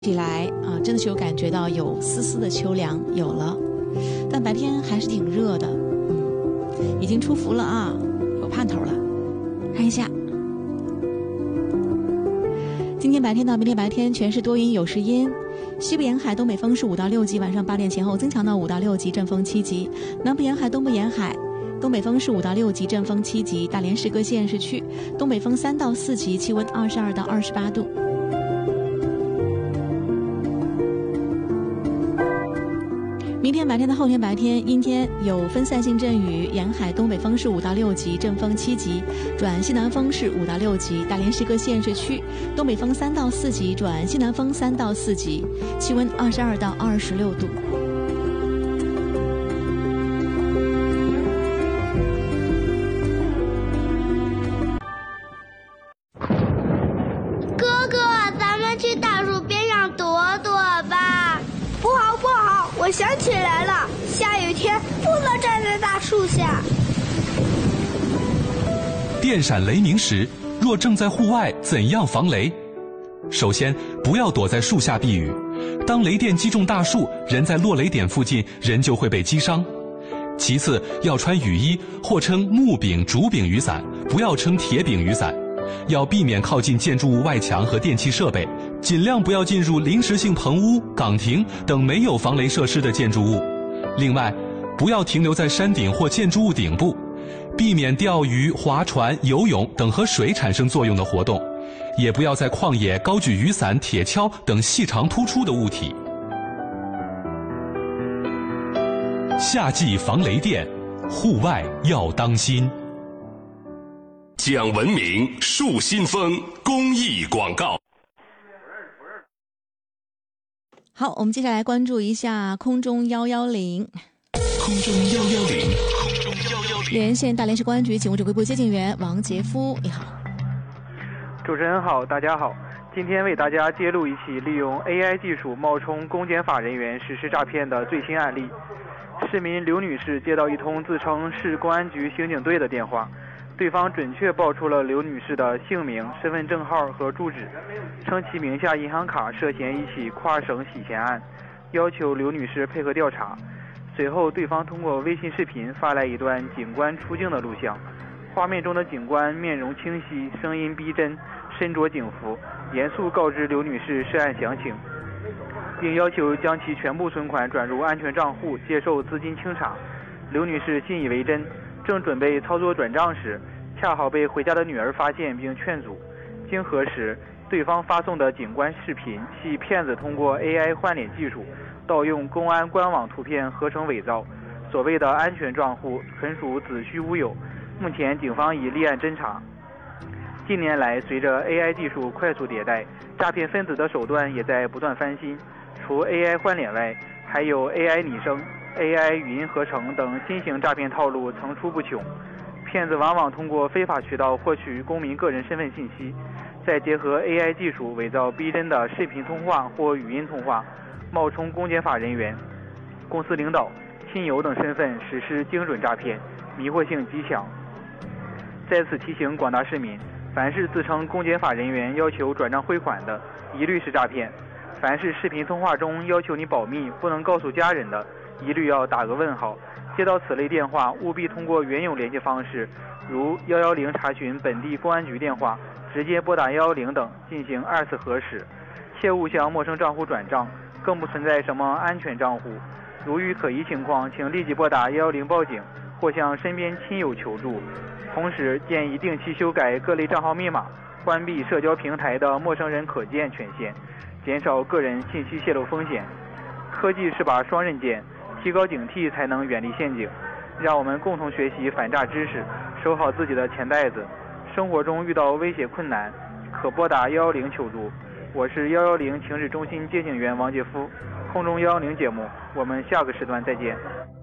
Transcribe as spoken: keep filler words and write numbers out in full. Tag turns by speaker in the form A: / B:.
A: 起来啊，真的是有感觉到有丝丝的秋凉有了，但白天还是挺热的，嗯，已经出伏了啊，有盼头了。看一下，今天白天到明天白天全是多云有时阴，西部沿海东北风是五到六级，晚上八点前后增强到五到六级，阵风七级；南部沿海、东部沿海东北风是五到六级，阵风七级；大连市各县市区东北风三到四级，气温二十二到二十八度。明天白天到后天白天阴天，有分散性阵雨，沿海东北风是五到六级，阵风七级，转西南风是五到六级，大连市各县市区东北风三到四级，转西南风三到四级，气温二十二到二十六度。
B: 哥哥，咱们去大树边上躲躲吧。
C: 不好不好，我想起来了，下雨天不能站在大树下。
D: 电闪雷鸣时，若正在户外，怎样防雷？首先，不要躲在树下避雨。当雷电击中大树，人在落雷点附近，人就会被击伤。其次，要穿雨衣或撑木柄、竹柄雨伞，不要撑铁柄雨伞。要避免靠近建筑物外墙和电气设备，尽量不要进入临时性棚屋、岗亭等没有防雷设施的建筑物。另外，不要停留在山顶或建筑物顶部，避免钓鱼、划船、游泳等和水产生作用的活动，也不要在旷野高举雨伞、铁锹等细长突出的物体。夏季防雷电，户外要当心。
E: 讲文明树新风公益广告。
A: 好，我们接下来关注一下空中一一零。
E: 空中一一零，空中一一零。
A: 连线大连市公安局警务指挥部接警员王杰夫，你好。
F: 主持人好，大家好。今天为大家揭露一起利用 A I 技术冒充公检法人员实施诈骗的最新案例。市民刘女士接到一通自称市公安局刑警队的电话，对方准确报出了刘女士的姓名、身份证号和住址，称其名下银行卡涉嫌一起跨省洗钱案，要求刘女士配合调查。随后，对方通过微信视频发来一段警官出境的录像，画面中的警官面容清晰，声音逼真，身着警服，严肃告知刘女士涉案详情，并要求将其全部存款转入安全账户，接受资金清查。刘女士信以为真，正准备操作转账时，恰好被回家的女儿发现并劝阻。经核实，对方发送的警官视频系骗子通过 A I 换脸技术盗用公安官网图片合成伪造，所谓的安全账户纯属子虚乌有。目前警方已立案侦查。近年来，随着 A I 技术快速迭代，诈骗分子的手段也在不断翻新。除 A I 换脸外，还有 A I 拟声、A I 语音合成等新型诈骗套路层出不穷。骗子往往通过非法渠道获取公民个人身份信息，再结合 A I 技术伪造逼真的视频通话或语音通话，冒充公检法人员、公司领导、亲友等身份实施精准诈骗，迷惑性极强。在此提醒广大市民，凡是自称公检法人员要求转账汇款的，一律是诈骗。凡是视频通话中要求你保密不能告诉家人的，一律要打个问号。接到此类电话，务必通过原有联系方式，如一一零查询本地公安局电话，直接拨打一一零等进行二次核实，切勿向陌生账户转账，更不存在什么安全账户。如遇可疑情况，请立即拨打一一零报警或向身边亲友求助。同时，建议定期修改各类账号密码，关闭社交平台的陌生人可见权限，减少个人信息泄露风险。科技是把双刃剑，提高警惕才能远离陷阱。让我们共同学习反诈知识，守好自己的钱袋子。生活中遇到威胁困难，可拨打一一零求助。我是一一零情治中心接警员王杰夫。空中一一零节目，我们下个时段再见。